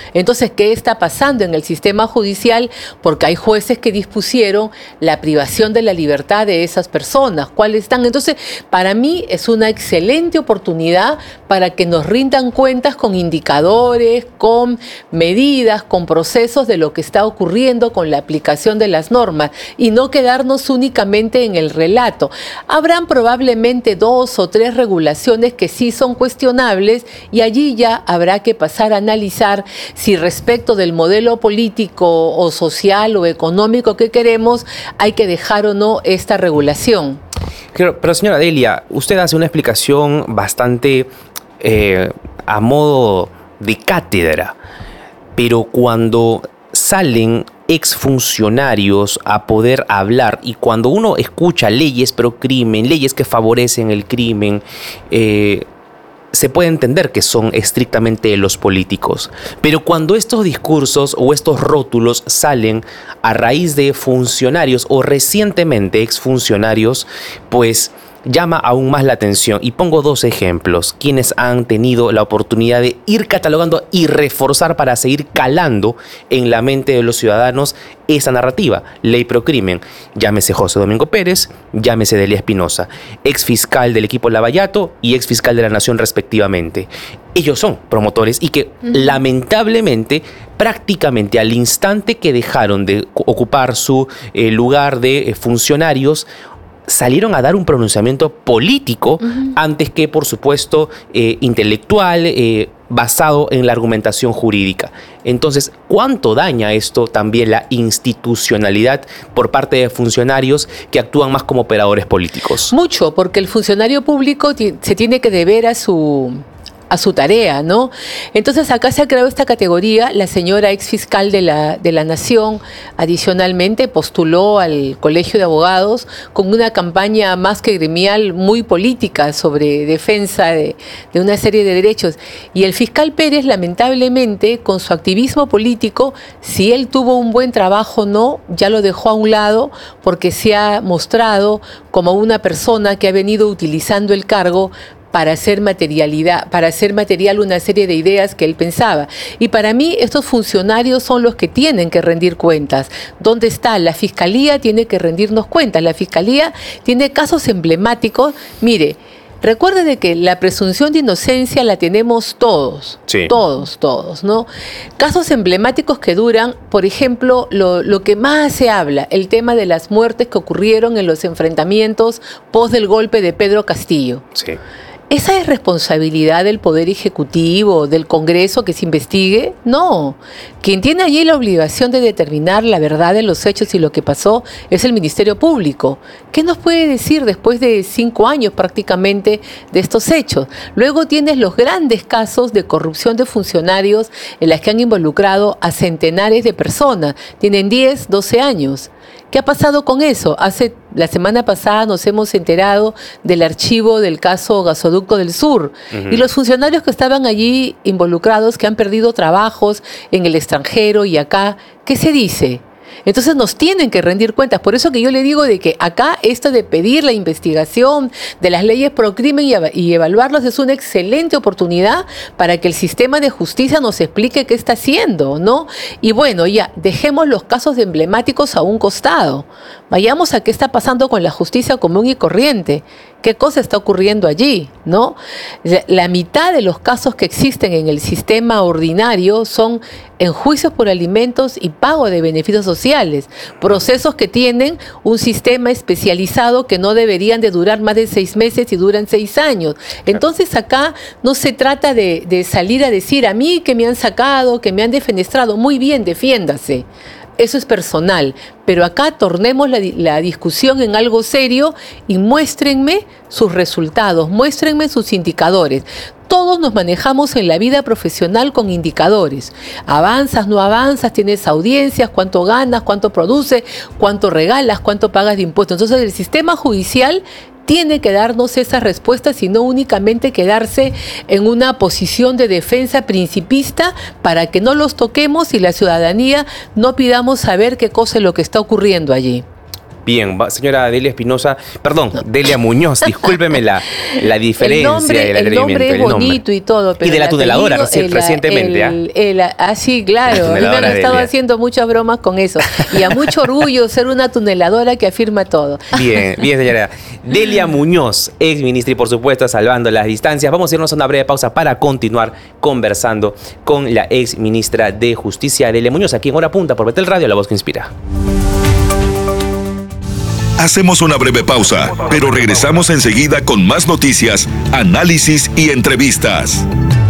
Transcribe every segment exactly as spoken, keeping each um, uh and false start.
Entonces, ¿qué está pasando en el sistema judicial? Porque hay jueces que dispusieron la privación de la libertad de esas personas. ¿Cuáles están? Entonces, para mí es una excelente oportunidad para que nos rindan cuentas con indicadores, con medidas, con procesos de lo que está ocurriendo con la aplicación de las normas y no quedarnos únicamente en el relato. Habrán probablemente dos o tres regulaciones que sí son cuestionables y allí ya habrá que pasar a analizar si respecto del modelo político o social o económico que queremos hay que dejar o no esta regulación. Pero, pero señora Delia, usted hace una explicación bastante eh, a modo de cátedra, pero cuando salen exfuncionarios a poder hablar y cuando uno escucha leyes pro crimen, leyes que favorecen el crimen, eh, se puede entender que son estrictamente los políticos. Pero cuando estos discursos o estos rótulos salen a raíz de funcionarios o recientemente exfuncionarios, pues llama aún más la atención. Y pongo dos ejemplos, quienes han tenido la oportunidad de ir catalogando y reforzar para seguir calando en la mente de los ciudadanos esa narrativa. Ley pro crimen, llámese José Domingo Pérez, llámese Delia Espinosa, ex fiscal del equipo Lavallato y ex fiscal de la Nación respectivamente. Ellos son promotores y que uh-huh. lamentablemente prácticamente al instante que dejaron de ocupar su eh, lugar de eh, funcionarios, salieron a dar un pronunciamiento político uh-huh. antes que, por supuesto, eh, intelectual, eh, basado en la argumentación jurídica. Entonces, ¿cuánto daña esto también la institucionalidad por parte de funcionarios que actúan más como operadores políticos? Mucho, porque el funcionario público t- se tiene que deber a su... a su tarea, ¿no? Entonces acá se ha creado esta categoría. La señora ex fiscal de la, de la Nación adicionalmente postuló al Colegio de Abogados con una campaña más que gremial muy política sobre defensa de, de una serie de derechos. Y el fiscal Pérez, lamentablemente, con su activismo político, si él tuvo un buen trabajo o no, ya lo dejó a un lado porque se ha mostrado como una persona que ha venido utilizando el cargo para hacer materialidad, para hacer material una serie de ideas que él pensaba. Y para mí estos funcionarios son los que tienen que rendir cuentas. ¿Dónde está? La Fiscalía tiene que rendirnos cuentas. La Fiscalía tiene casos emblemáticos. Mire, recuerde de que la presunción de inocencia la tenemos todos, sí. todos, todos, ¿no? Casos emblemáticos que duran, por ejemplo, lo, lo que más se habla, el tema de las muertes que ocurrieron en los enfrentamientos post del golpe de Pedro Castillo. Sí. ¿Esa es responsabilidad del Poder Ejecutivo, del Congreso que se investigue? No. Quien tiene allí la obligación de determinar la verdad de los hechos y lo que pasó es el Ministerio Público. ¿Qué nos puede decir después de cinco años prácticamente de estos hechos? Luego tienes los grandes casos de corrupción de funcionarios en las que han involucrado a centenares de personas. Tienen diez, doce años. ¿Qué ha pasado con eso? Hace la semana pasada nos hemos enterado del archivo del caso Gasoducto del Sur uh-huh. y los funcionarios que estaban allí involucrados, que han perdido trabajos en el extranjero y acá, ¿qué se dice? Entonces nos tienen que rendir cuentas. Por eso que yo le digo de que acá esto de pedir la investigación de las leyes pro crimen y, y evaluarlas es una excelente oportunidad para que el sistema de justicia nos explique qué está haciendo, ¿no? Y bueno, ya, dejemos los casos emblemáticos a un costado. Vayamos a qué está pasando con la justicia común y corriente. ¿Qué cosa está ocurriendo allí, no? La, la mitad de los casos que existen en el sistema ordinario son en juicios por alimentos y pago de beneficios sociales, procesos que tienen un sistema especializado que no deberían de durar más de seis meses y duran seis años. Entonces acá no se trata de, de salir a decir a mí que me han sacado, que me han defenestrado. Muy bien, defiéndase. Eso es personal, pero acá tornemos la, la discusión en algo serio y muéstrenme sus resultados, muéstrenme sus indicadores. Todos nos manejamos en la vida profesional con indicadores. Avanzas, no avanzas, tienes audiencias, cuánto ganas, cuánto produces, cuánto regalas, cuánto pagas de impuestos. Entonces el sistema judicial tiene que darnos esas respuestas y no únicamente quedarse en una posición de defensa principista para que no los toquemos y la ciudadanía no pidamos saber qué cosa es lo que está ocurriendo allí. Bien, va, señora Delia Espinosa, perdón, no. Delia Muñoz, discúlpeme la, la diferencia nombre, del atrevimiento. El nombre es el nombre. bonito y todo. Pero y de la tuneladora reci recientemente. El, el, el, ah, sí, claro. Me han estado Delia. haciendo muchas bromas con eso. Y a mucho orgullo ser una tuneladora que afirma todo. Bien, bien, señora. Delia Muñoz, ex ministra y por supuesto salvando las distancias. Vamos a irnos a una breve pausa para continuar conversando con la ex ministra de Justicia, Delia Muñoz, aquí en Hora Punta por Betel Radio, la voz que inspira. Hacemos una breve pausa, pero regresamos enseguida con más noticias, análisis y entrevistas.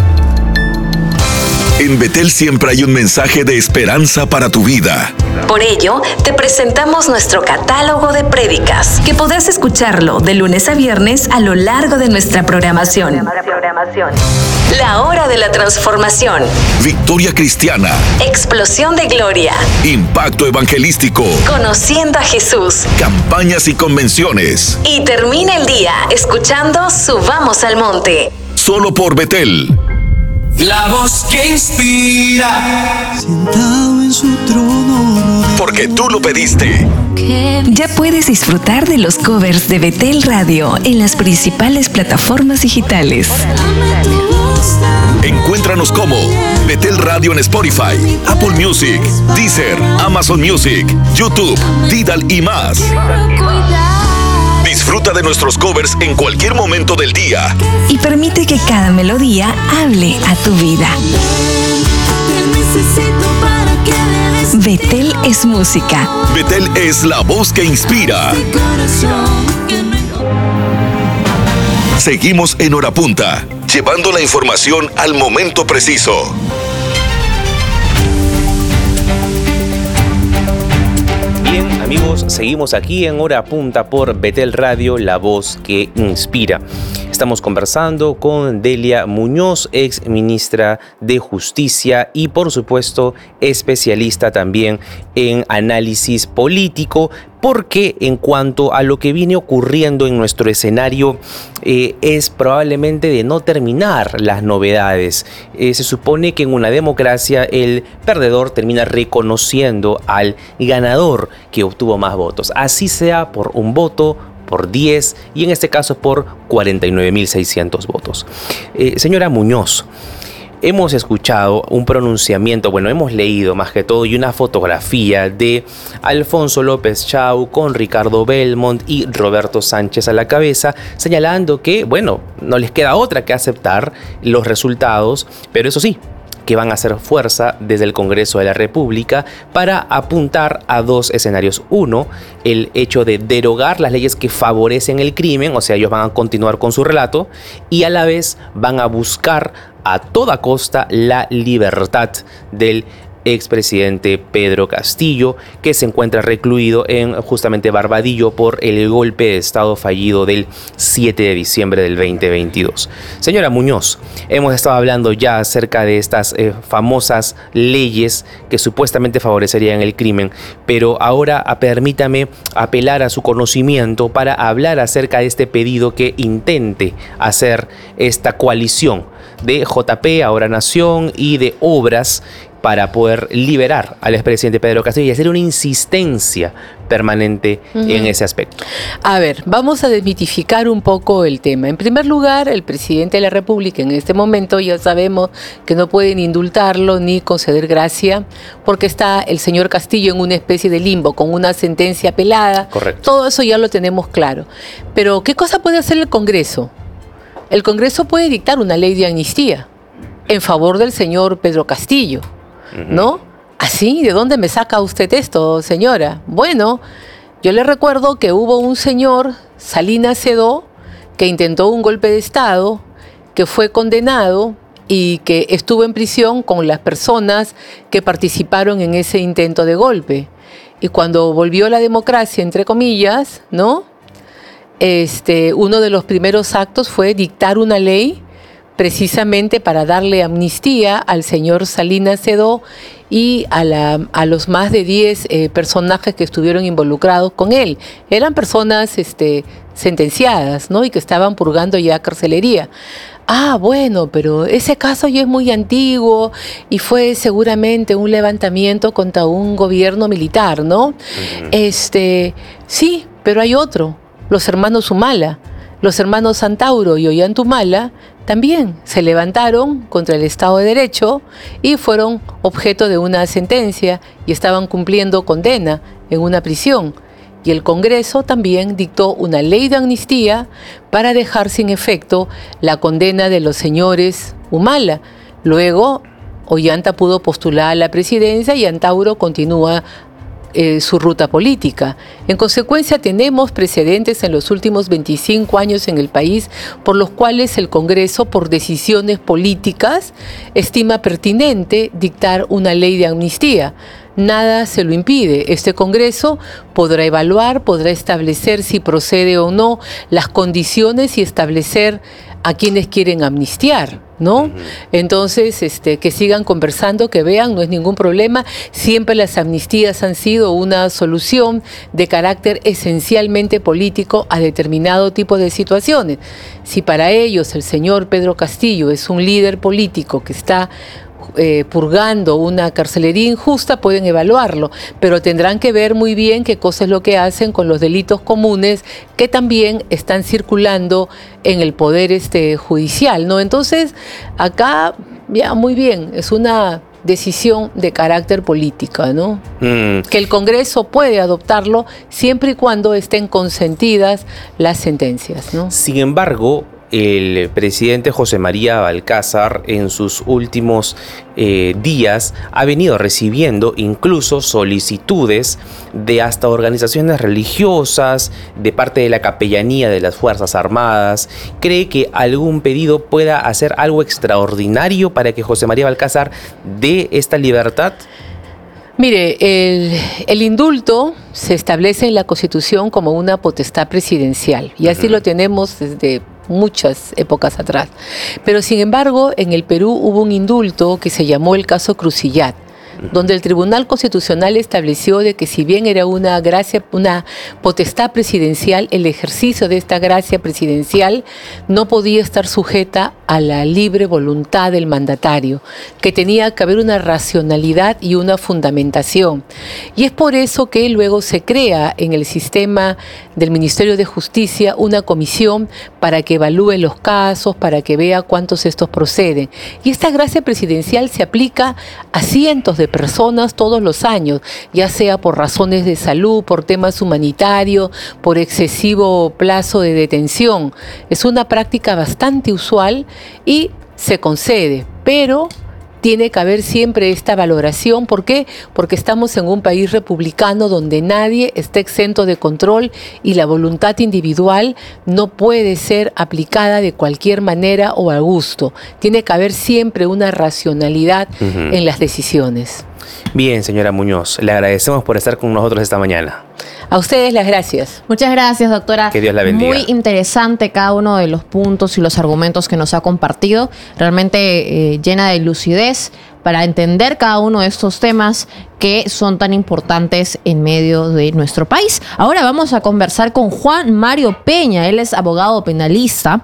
En Betel siempre hay un mensaje de esperanza para tu vida. Por ello, te presentamos nuestro catálogo de prédicas, que podrás escucharlo de lunes a viernes a lo largo de nuestra programación. La hora de la transformación. Victoria cristiana. Explosión de gloria. Impacto evangelístico. Conociendo a Jesús. Campañas y convenciones. Y termina el día escuchando Subamos al Monte. Solo por Betel. La voz que inspira. Sentado en su trono. Porque tú lo pediste. Ya puedes disfrutar de los covers de Betel Radio en las principales plataformas digitales. Encuéntranos como Betel Radio en Spotify, Apple Music, Deezer, Amazon Music, YouTube, Tidal y más. Disfruta de nuestros covers en cualquier momento del día. Y permite que cada melodía hable a tu vida. Betel es música. Betel es la voz que inspira. Seguimos en Hora Punta, llevando la información al momento preciso. Bien, amigos, seguimos aquí en Hora Punta por Betel Radio, la voz que inspira. Estamos conversando con Delia Muñoz, ex ministra de Justicia y, por supuesto, especialista también en análisis político, porque en cuanto a lo que viene ocurriendo en nuestro escenario, eh, es probablemente de no terminar las novedades. Eh, se supone que en una democracia el perdedor termina reconociendo al ganador que obtuvo más votos, así sea por un voto, por diez y en este caso por cuarenta y nueve mil seiscientos votos. Eh, señora Muñoz, hemos escuchado un pronunciamiento, bueno, hemos leído más que todo y una fotografía de Alfonso López Chau con Ricardo Belmont y Roberto Sánchez a la cabeza, señalando que, bueno, no les queda otra que aceptar los resultados, pero eso sí, que van a hacer fuerza desde el Congreso de la República para apuntar a dos escenarios. Uno, el hecho de derogar las leyes que favorecen el crimen, o sea, ellos van a continuar con su relato y a la vez van a buscar a toda costa la libertad del expresidente Pedro Castillo, que se encuentra recluido en justamente Barbadillo por el golpe de Estado fallido del siete de diciembre del veinte veintidós. Señora Muñoz, hemos estado hablando ya acerca de estas eh, famosas leyes que supuestamente favorecerían el crimen, pero ahora a, permítame apelar a su conocimiento para hablar acerca de este pedido que intente hacer esta coalición de J P, Ahora Nación y de Obras para poder liberar al expresidente Pedro Castillo y hacer una insistencia permanente uh-huh. en ese aspecto. A ver, vamos a desmitificar un poco el tema. En primer lugar, el presidente de la República en este momento ya sabemos que no pueden indultarlo ni conceder gracia porque está el señor Castillo en una especie de limbo con una sentencia apelada. Correcto. Todo eso ya lo tenemos claro. Pero, ¿qué cosa puede hacer el Congreso? El Congreso puede dictar una ley de amnistía en favor del señor Pedro Castillo, ¿no? ¿Así? ¿De dónde me saca usted esto, señora? Bueno, yo le recuerdo que hubo un señor, Salinas Sedó, que intentó un golpe de Estado, que fue condenado y que estuvo en prisión con las personas que participaron en ese intento de golpe. Y cuando volvió la democracia, entre comillas, ¿no? Este, uno de los primeros actos fue dictar una ley precisamente para darle amnistía al señor Salinas Sedó y a, la, a los más de diez eh, personajes que estuvieron involucrados con él. Eran personas este, sentenciadas, ¿no? Y que estaban purgando ya carcelería. Ah, bueno, pero ese caso ya es muy antiguo y fue seguramente un levantamiento contra un gobierno militar, ¿no? Uh-huh. Este, sí, pero hay otro, los hermanos Humala. Los hermanos Antauro y Ollantumala también se levantaron contra el Estado de Derecho y fueron objeto de una sentencia y estaban cumpliendo condena en una prisión. Y el Congreso también dictó una ley de amnistía para dejar sin efecto la condena de los señores Humala. Luego, Ollanta pudo postular a la presidencia y Antauro continúa Eh, su ruta política. En consecuencia, tenemos precedentes en los últimos veinticinco años en el país por los cuales el Congreso, por decisiones políticas, estima pertinente dictar una ley de amnistía. Nada se lo impide. Este Congreso podrá evaluar, podrá establecer si procede o no las condiciones y establecer a quienes quieren amnistiar, ¿no? Uh-huh. Entonces, este, que sigan conversando, que vean, no es ningún problema. Siempre las amnistías han sido una solución de carácter esencialmente político a determinado tipo de situaciones. Si para ellos el señor Pedro Castillo es un líder político que está Eh, purgando una carcelería injusta, pueden evaluarlo, pero tendrán que ver muy bien qué cosa es lo que hacen con los delitos comunes que también están circulando en el poder este, judicial, ¿no? Entonces, acá, ya, muy bien, es una decisión de carácter política, ¿no? Mm. Que el Congreso puede adoptarlo siempre y cuando estén consentidas las sentencias, ¿no? Sin embargo, el presidente José María Balcázar en sus últimos eh, días ha venido recibiendo incluso solicitudes de hasta organizaciones religiosas, de parte de la capellanía de las Fuerzas Armadas. ¿Cree que algún pedido pueda hacer algo extraordinario para que José María Balcázar dé esta libertad? Mire, el, el indulto se establece en la Constitución como una potestad presidencial y así uh-huh. lo tenemos desde muchas épocas atrás. Pero sin embargo, en el Perú hubo un indulto que se llamó el caso Crucillat, donde el Tribunal Constitucional estableció de que si bien era una gracia, una potestad presidencial, el ejercicio de esta gracia presidencial no podía estar sujeta a la libre voluntad del mandatario, que tenía que haber una racionalidad y una fundamentación. Y es por eso que luego se crea en el sistema del Ministerio de Justicia una comisión para que evalúe los casos, para que vea cuántos estos proceden. Y esta gracia presidencial se aplica a cientos de personas todos los años, ya sea por razones de salud, por temas humanitarios, por excesivo plazo de detención. Es una práctica bastante usual y se concede, pero tiene que haber siempre esta valoración. ¿Por qué? Porque estamos en un país republicano donde nadie está exento de control y la voluntad individual no puede ser aplicada de cualquier manera o a gusto. Tiene que haber siempre una racionalidad uh-huh. en las decisiones. Bien, señora Muñoz, le agradecemos por estar con nosotros esta mañana. A ustedes las gracias. Muchas gracias, doctora. Que Dios la bendiga. Muy interesante cada uno de los puntos y los argumentos que nos ha compartido. Realmente eh, llena de lucidez para entender cada uno de estos temas que son tan importantes en medio de nuestro país. Ahora vamos a conversar con Juan Mario Peña. Él es abogado penalista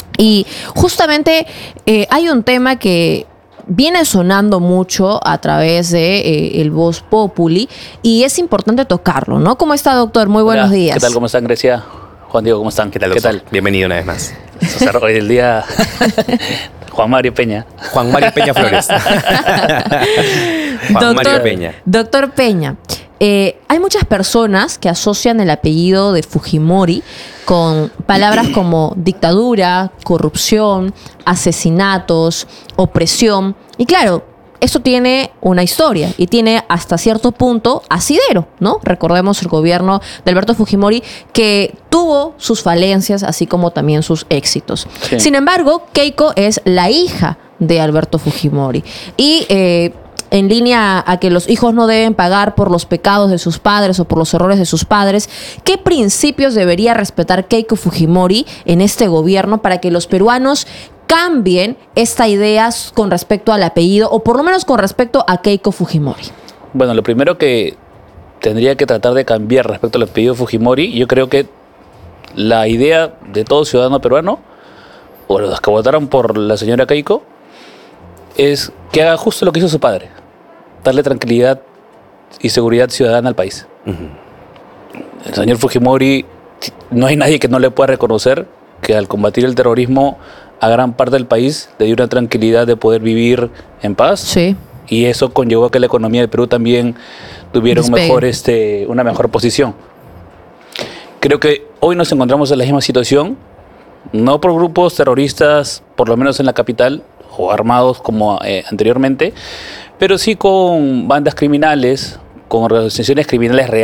y justamente eh, hay un tema que viene sonando mucho a través de eh, el Voz Populi y es importante tocarlo, ¿no? ¿Cómo está, doctor? Muy buenos Hola, días. ¿Qué tal? ¿Cómo están, Grecia? Juan Diego, ¿cómo están? ¿Qué tal, doctor? ¿Qué tal? Bienvenido una vez más. O sea, hoy el día Juan Mario Peña. Juan Mario Peña Flores. Juan doctor, Mario Peña. Doctor Peña, eh, hay muchas personas que asocian el apellido de Fujimori con palabras como dictadura, corrupción, asesinatos, opresión. Y claro, esto tiene una historia y tiene hasta cierto punto asidero, ¿no? Recordemos el gobierno de Alberto Fujimori que tuvo sus falencias así como también sus éxitos. Sí. Sin embargo, Keiko es la hija de Alberto Fujimori y eh, en línea a que los hijos no deben pagar por los pecados de sus padres o por los errores de sus padres, ¿qué principios debería respetar Keiko Fujimori en este gobierno para que los peruanos cambien esta idea con respecto al apellido, o por lo menos con respecto a Keiko Fujimori? Bueno, lo primero que tendría que tratar de cambiar respecto al apellido Fujimori, yo creo que la idea de todo ciudadano peruano, o los que votaron por la señora Keiko, es que haga justo lo que hizo su padre, darle tranquilidad y seguridad ciudadana al país. Uh-huh. El señor Fujimori, no hay nadie que no le pueda reconocer que al combatir el terrorismo a gran parte del país le dio una tranquilidad de poder vivir en paz. Sí. Y eso conllevó a que la economía del Perú también tuviera un mejor, este, una mejor posición. Creo que hoy nos encontramos en la misma situación, no por grupos terroristas, por lo menos en la capital, o armados como eh, anteriormente, pero sí con bandas criminales, con organizaciones criminales reales.